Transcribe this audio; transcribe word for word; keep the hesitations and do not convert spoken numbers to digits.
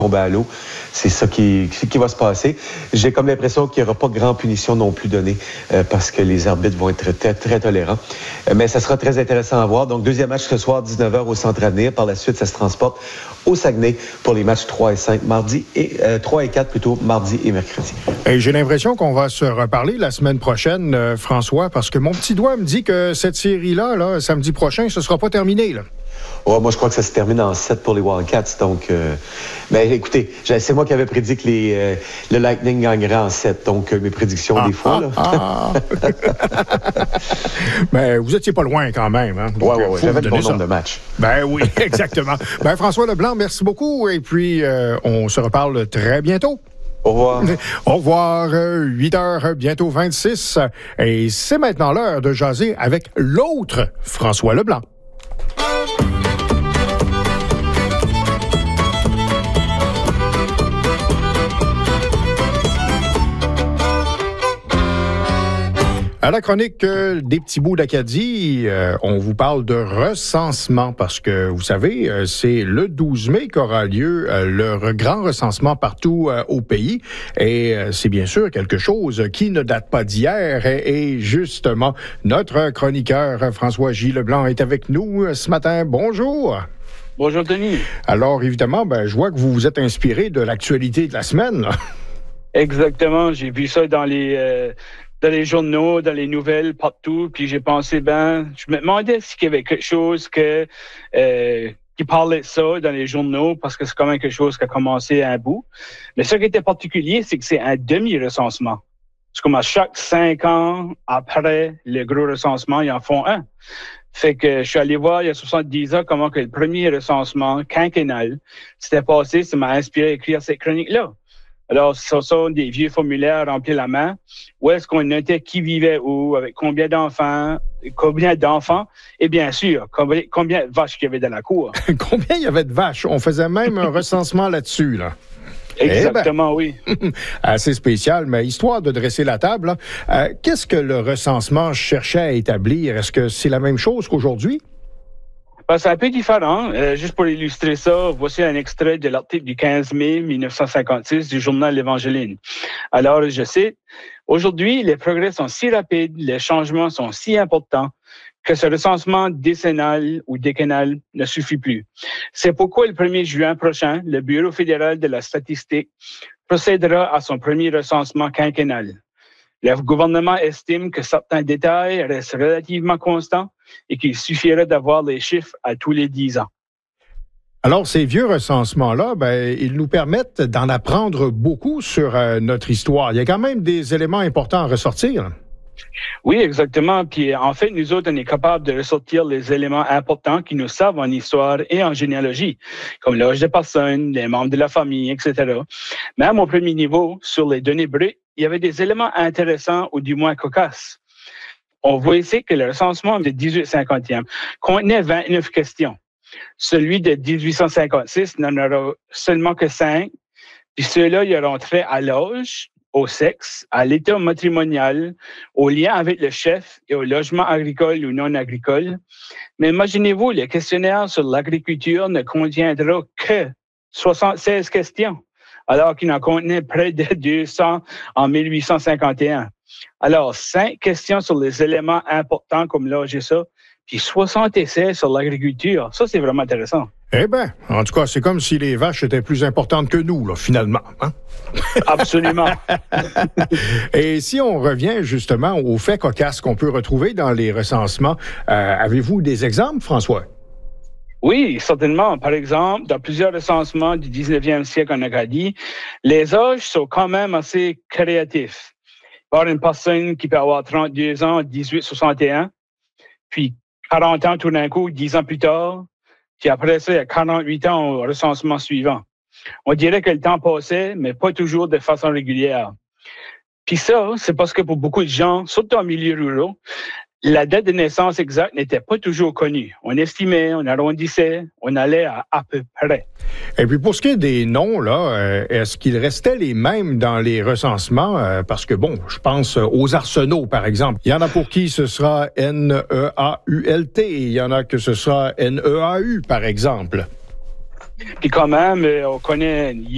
tomber à l'eau. C'est ça qui, qui va se passer. J'ai comme l'impression qu'il n'y aura pas grande punition non plus donnée euh, parce que les arbitres vont être très, très tolérants. Euh, mais ça sera très intéressant à voir. Donc, deuxième match ce soir, dix-neuf heures au Centre Avenir. Par la suite, ça se transporte au Saguenay pour les matchs trois et cinq mardi et euh, trois et quatre plutôt mardi et mercredi. Et j'ai l'impression qu'on va se reparler la semaine prochaine, euh, François, parce que mon petit doigt me dit que cette série-là, là, samedi prochain, ce ne sera pas terminé, là. Oh, moi, je crois que ça se termine en sept pour les Wildcats. Donc, euh, mais écoutez, c'est moi qui avais prédit que les, euh, le Lightning gagnerait en sept. Donc, euh, mes prédictions, ah, des fois. Ah, là. Ah. Mais vous étiez pas loin quand même. Hein? Oui, oui, oui. J'avais le bon nombre de matchs. Ben oui, exactement. Ben François Leblanc, merci beaucoup. Et puis, euh, on se reparle très bientôt. Au revoir. Au revoir, euh, huit heures, bientôt vingt-six. Et c'est maintenant l'heure de jaser avec l'autre François Leblanc. À la chronique euh, des petits bouts d'Acadie, euh, on vous parle de recensement parce que, vous savez, euh, c'est le douze mai qu'aura lieu euh, le re- grand recensement partout euh, au pays. Et euh, c'est bien sûr quelque chose qui ne date pas d'hier. Et, et justement, notre chroniqueur François J. Leblanc est avec nous euh, ce matin. Bonjour. Bonjour, Denis. Alors, évidemment, ben, je vois que vous vous êtes inspiré de l'actualité de la semaine, là. Exactement. J'ai vu ça dans les... Euh... dans les journaux, dans les nouvelles, partout, puis j'ai pensé, ben, je me demandais s'il y avait quelque chose que, euh, qui parlait de ça dans les journaux, parce que c'est quand même quelque chose qui a commencé à un bout. Mais ce qui était particulier, c'est que c'est un demi-recensement. C'est comme à chaque cinq ans, après le gros recensement, ils en font un. Fait que je suis allé voir il y a soixante-dix ans comment que le premier recensement quinquennal s'était passé. Ça m'a inspiré à écrire cette chronique-là. Alors, ce sont des vieux formulaires remplis la main. Où est-ce qu'on notait qui vivait où, avec combien d'enfants, combien d'enfants, et bien sûr, combien, combien de vaches qu'il y avait dans la cour. Combien il y avait de vaches? On faisait même un recensement là-dessus, là. Exactement, eh ben, oui. Assez spécial, mais histoire de dresser la table, là, euh, qu'est-ce que le recensement cherchait à établir? Est-ce que c'est la même chose qu'aujourd'hui? Ben, c'est un peu différent. Euh, juste pour illustrer ça, voici un extrait de l'article du quinze mai mille neuf cent cinquante-six du journal L'Évangéline. Alors, je cite, « Aujourd'hui, les progrès sont si rapides, les changements sont si importants que ce recensement décennal ou décennal ne suffit plus. C'est pourquoi le premier juin prochain, le Bureau fédéral de la statistique procédera à son premier recensement quinquennal. Le gouvernement estime que certains détails restent relativement constants et qu'il suffirait d'avoir les chiffres à tous les dix ans. » Alors, ces vieux recensements-là, ben, ils nous permettent d'en apprendre beaucoup sur euh, notre histoire. Il y a quand même des éléments importants à ressortir. Oui, exactement. Puis, en fait, nous autres, on est capable de ressortir les éléments importants qui nous servent en histoire et en généalogie, comme l'âge des personnes, les membres de la famille, et cetera. Même au premier niveau, sur les données brutes, il y avait des éléments intéressants ou du moins cocasses. On voit ici que le recensement de dix-huit cinquantième contenait vingt-neuf questions. Celui de dix-huit cent cinquante-six n'en aura seulement que cinq. Puis ceux-là, ils auront trait à l'âge, au sexe, à l'état matrimonial, au lien avec le chef et au logement agricole ou non agricole. Mais imaginez-vous, le questionnaire sur l'agriculture ne contiendra que soixante-seize questions, alors qu'il en contenait près de deux cents en mille huit cent cinquante et un. Alors, cinq questions sur les éléments importants comme l'âge et ça, puis soixante-seize sur l'agriculture. Ça, c'est vraiment intéressant. Eh bien, en tout cas, c'est comme si les vaches étaient plus importantes que nous, là, finalement. Hein? Absolument. Et si on revient justement aux faits cocasses qu'on peut retrouver dans les recensements, euh, avez-vous des exemples, François? Oui, certainement. Par exemple, dans plusieurs recensements du dix-neuvième siècle en Acadie, les âges sont quand même assez créatifs. Par une personne qui peut avoir trente-deux ans en dix-huit soixante et un, puis quarante ans tout d'un coup, dix ans plus tard, puis après ça, il y a quarante-huit ans au recensement suivant. On dirait que le temps passait, mais pas toujours de façon régulière. Puis ça, c'est parce que pour beaucoup de gens, surtout en milieu rural, la date de naissance exacte n'était pas toujours connue. On estimait, on arrondissait, on allait à à peu près. Et puis pour ce qui est des noms, là, euh, est-ce qu'ils restaient les mêmes dans les recensements? Euh, parce que bon, je pense aux arsenaux, par exemple. Il y en a pour qui ce sera N E A U L T, il y en a que ce sera N E A U, par exemple. Puis quand même, on connaît